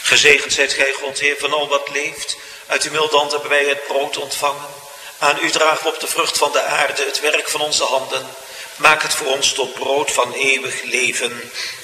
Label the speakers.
Speaker 1: Gezegend zijt gij, God, Heer van al wat leeft. Uit uw milde hand hebben wij het brood ontvangen. Aan u dragen we op de vrucht van de aarde het werk van onze handen. Maak het voor ons tot brood van eeuwig leven.